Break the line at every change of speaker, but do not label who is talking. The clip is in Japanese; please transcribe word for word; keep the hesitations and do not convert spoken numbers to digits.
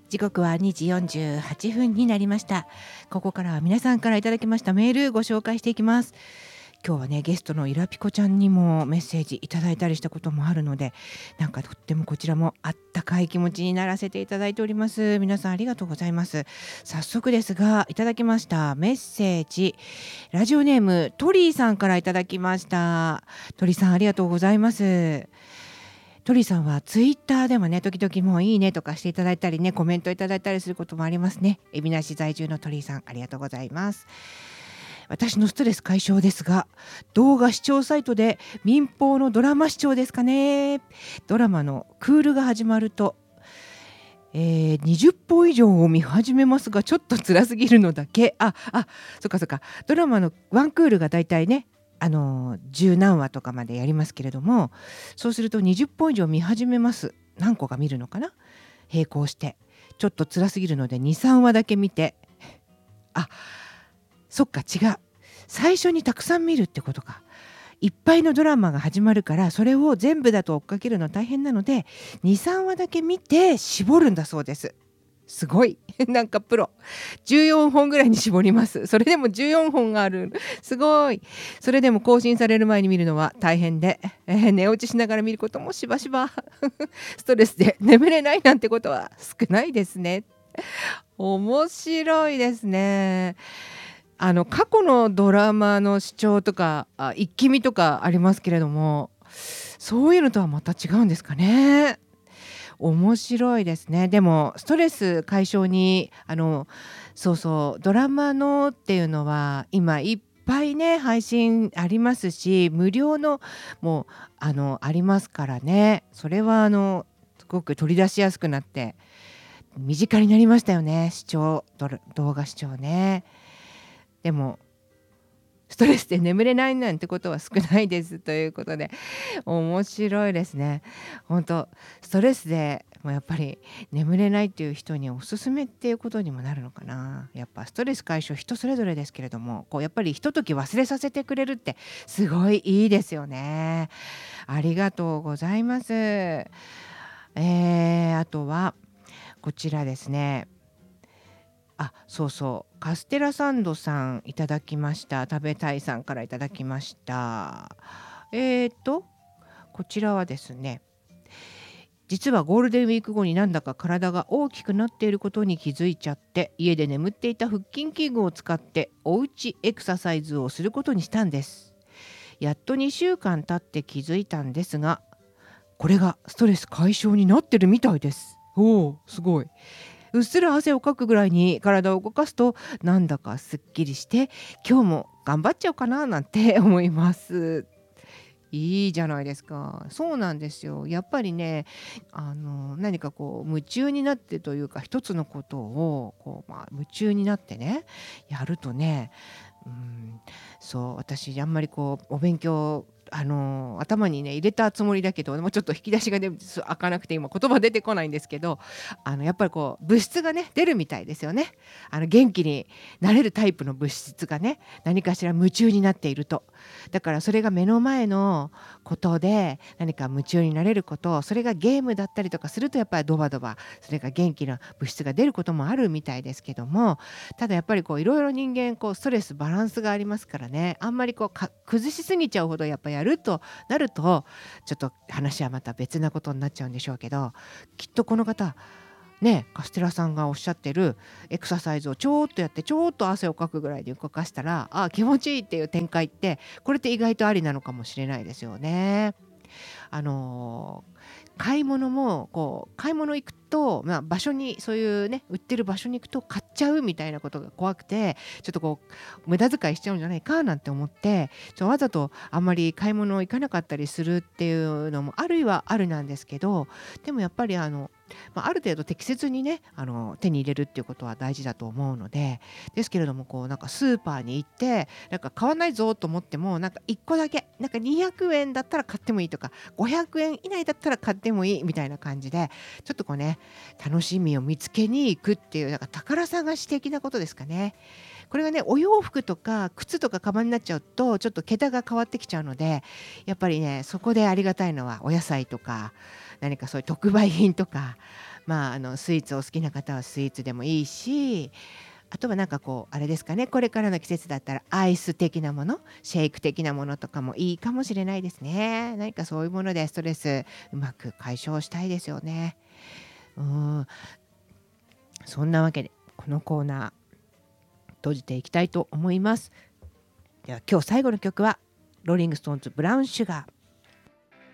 時刻はにじよんじゅうはちふんになりました。ここからは皆さんからいただきましたメールご紹介していきます。今日はね、ゲストのイラピコちゃんにもメッセージいただいたりしたこともあるので、なんかとってもこちらもあったかい気持ちにならせていただいております。皆さんありがとうございます。早速ですが、いただきましたメッセージ、ラジオネームトリーさんからいただきました。トリーさんありがとうございます。トリーさんはツイッターでもね、時々もういいねとかしていただいたりね、コメントいただいたりすることもありますね。海老名市在住のトリーさん、ありがとうございます。私のストレス解消ですが、動画視聴サイトで民放のドラマ視聴ですかね。ドラマのクールが始まると、えー、にじゅっぽん以上を見始めますが、ちょっと辛すぎるのだけ。あ、あ、そっかそっか。ドラマのワンクールがだいたいね、あの十何話とかまでやりますけれども、そうするとにじゅっぽん以上見始めます。何個か見るのかな、並行して。ちょっと辛すぎるのでに、さんわだけ見て、あ、そっか違う、最初にたくさん見るってことか。いっぱいのドラマが始まるから、それを全部だと追っかけるの大変なので、に、さんわだけ見て絞るんだそうです。すごいなんかプロ。じゅうよんほんぐらいに絞ります。それでもじゅうよんほんがある、すごい。それでも更新される前に見るのは大変で、えー、寝落ちしながら見ることもしばしばストレスで眠れないなんてことは少ないですね。面白いですね。あの過去のドラマの視聴とか、あ、一気見とかありますけれども、そういうのとはまた違うんですかね。面白いですね。でもストレス解消に、あのそうそう、ドラマのっていうのは今いっぱいね配信ありますし、無料のもあのありますからね。それはあのすごく取り出しやすくなって身近になりましたよね、視聴ドラ動画視聴ね。でもストレスで眠れないなんてことは少ないですということで、面白いですね。本当ストレスでもうやっぱり眠れないっていう人におすすめっていうことにもなるのかな。やっぱストレス解消人それぞれですけれども、こうやっぱりひととき忘れさせてくれるってすごいいいですよね。ありがとうございます。えー、あとはこちらですね。あ、そうそう、カステラサンドさんいただきました。食べたいさんからいただきました。えーとこちらはですね、実はゴールデンウィーク後になんだか体が大きくなっていることに気づいちゃって、家で眠っていた腹筋器具を使っておうちエクササイズをすることにしたんです。やっとにしゅうかん経って気づいたんですが、これがストレス解消になってるみたいです。おー、すごい。うっすら汗をかくぐらいに体を動かすと、なんだかすっきりして、今日も頑張っちゃおうかななんて思います。いいじゃないですか。そうなんですよ。やっぱりね、あの何かこう夢中になってというか、一つのことをこう、まあ、夢中になってねやるとね、うん、そう私あんまりこうお勉強あの頭にね入れたつもりだけど、もうちょっと引き出しが出開かなくて今言葉出てこないんですけど、あのやっぱりこう物質がね出るみたいですよね。あの元気になれるタイプの物質がね、何かしら夢中になっていると。だからそれが目の前のことで何か夢中になれること、それがゲームだったりとかすると、やっぱりドバドバそれが元気な物質が出ることもあるみたいですけども、ただやっぱりこういろいろ人間こうストレスバランスがありますからね、あんまりこうか崩しすぎちゃうほどやっぱやるとなると、ちょっと話はまた別なことになっちゃうんでしょうけど、きっとこの方ね、カステラさんがおっしゃってるエクササイズをちょっとやってちょっと汗をかくぐらいで動かしたら、あ、気持ちいいっていう展開って、これって意外とありなのかもしれないですよね。あのー買い物もこう買い物行くと、まあ、場所にそういうね売ってる場所に行くと買っちゃうみたいなことが怖くて、ちょっとこう無駄遣いしちゃうんじゃないかなんて思って、ちょわざとあんまり買い物行かなかったりするっていうのもあるいはあるなんですけど、でもやっぱりあの、まあ、ある程度適切にねあの手に入れるっていうことは大事だと思うので、ですけれどもこうなんかスーパーに行ってなんか買わないぞと思っても、なんかいっこだけなんかにひゃくえんだったら買ってもいいとか、ごひゃくえん以内だったら買ってもいいみたいな感じで、ちょっとこうね楽しみを見つけに行くっていう、なんか宝探し的なことですかね。これがねお洋服とか靴とかカバンになっちゃうとちょっと桁が変わってきちゃうので、やっぱりねそこでありがたいのはお野菜とか何かそういう特売品とか、 まあ、あのスイーツお好きな方はスイーツでもいいし、あとはなんかこうあれですかね、これからの季節だったらアイス的なもの、シェイク的なものとかもいいかもしれないですね。何かそういうものでストレスうまく解消したいですよね。うん、そんなわけでこのコーナー閉じていきたいと思います。では今日最後の曲はローリングストーンズブラウンシュガー。